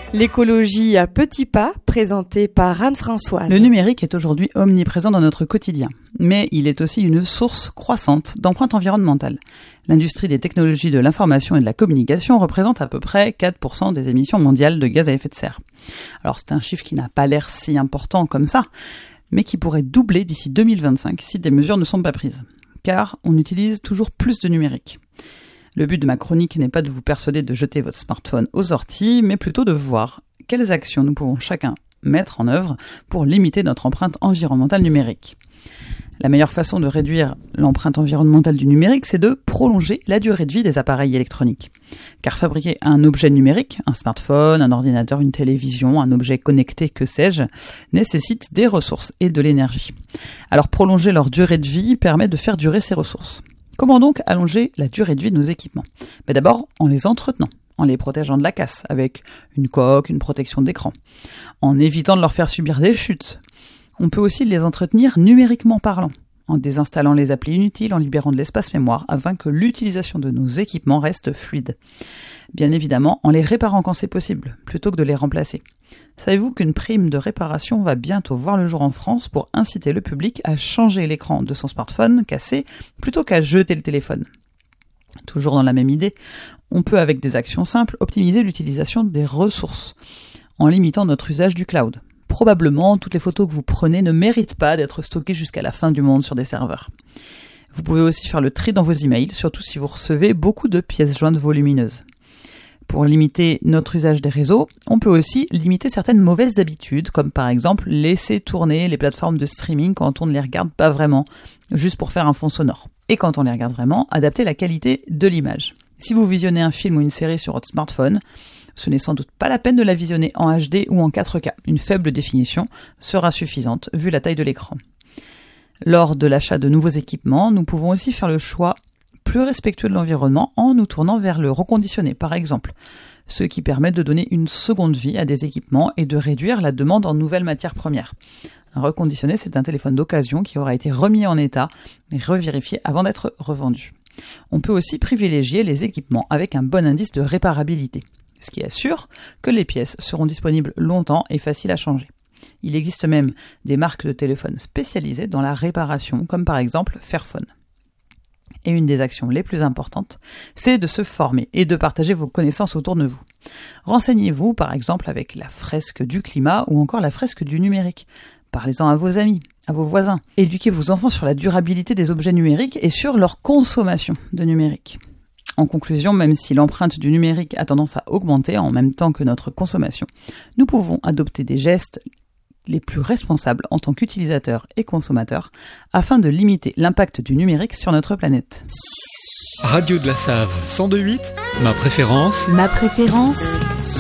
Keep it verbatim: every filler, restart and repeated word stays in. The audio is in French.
L'écologie à petits pas, présentée par Anne-Françoise. Le numérique est aujourd'hui omniprésent dans notre quotidien, mais il est aussi une source croissante d'empreinte environnementale. L'industrie des technologies de l'information et de la communication représente à peu près quatre pour cent des émissions mondiales de gaz à effet de serre. Alors c'est un chiffre qui n'a pas l'air si important comme ça, mais qui pourrait doubler d'ici deux mille vingt-cinq si des mesures ne sont pas prises, car on utilise toujours plus de numérique. Le but de ma chronique n'est pas de vous persuader de jeter votre smartphone aux orties, mais plutôt de voir quelles actions nous pouvons chacun mettre en œuvre pour limiter notre empreinte environnementale numérique. La meilleure façon de réduire l'empreinte environnementale du numérique, c'est de prolonger la durée de vie des appareils électroniques. Car fabriquer un objet numérique, un smartphone, un ordinateur, une télévision, un objet connecté, que sais-je, nécessite des ressources et de l'énergie. Alors prolonger leur durée de vie permet de faire durer ces ressources. Comment donc allonger la durée de vie de nos équipements ? Mais d'abord en les entretenant, en les protégeant de la casse, avec une coque, une protection d'écran, en évitant de leur faire subir des chutes. On peut aussi les entretenir numériquement parlant, en désinstallant les applis inutiles, en libérant de l'espace mémoire, afin que l'utilisation de nos équipements reste fluide. Bien évidemment, en les réparant quand c'est possible, plutôt que de les remplacer. Savez-vous qu'une prime de réparation va bientôt voir le jour en France pour inciter le public à changer l'écran de son smartphone cassé, plutôt qu'à jeter le téléphone ? Toujours dans la même idée, on peut avec des actions simples optimiser l'utilisation des ressources, en limitant notre usage du cloud. Probablement, toutes les photos que vous prenez ne méritent pas d'être stockées jusqu'à la fin du monde sur des serveurs. Vous pouvez aussi faire le tri dans vos emails, surtout si vous recevez beaucoup de pièces jointes volumineuses. Pour limiter notre usage des réseaux, on peut aussi limiter certaines mauvaises habitudes, comme par exemple laisser tourner les plateformes de streaming quand on ne les regarde pas vraiment, juste pour faire un fond sonore. Et quand on les regarde vraiment, adapter la qualité de l'image. Si vous visionnez un film ou une série sur votre smartphone, ce n'est sans doute pas la peine de la visionner en H D ou en quatre K. Une faible définition sera suffisante vu la taille de l'écran. Lors de l'achat de nouveaux équipements, nous pouvons aussi faire le choix plus respectueux de l'environnement en nous tournant vers le reconditionné, par exemple, ce qui permet de donner une seconde vie à des équipements et de réduire la demande en nouvelles matières premières. Un reconditionné, c'est un téléphone d'occasion qui aura été remis en état et revérifié avant d'être revendu. On peut aussi privilégier les équipements avec un bon indice de réparabilité, ce qui assure que les pièces seront disponibles longtemps et faciles à changer. Il existe même des marques de téléphones spécialisées dans la réparation, comme par exemple Fairphone. Et une des actions les plus importantes, c'est de se former et de partager vos connaissances autour de vous. Renseignez-vous par exemple avec la fresque du climat ou encore la fresque du numérique. Parlez-en à vos amis, à vos voisins. Éduquez vos enfants sur la durabilité des objets numériques et sur leur consommation de numérique. En conclusion, même si l'empreinte du numérique a tendance à augmenter en même temps que notre consommation, nous pouvons adopter des gestes les plus responsables en tant qu'utilisateurs et consommateurs afin de limiter l'impact du numérique sur notre planète. Radio de la Save cent deux virgule huit, ma préférence. Ma préférence.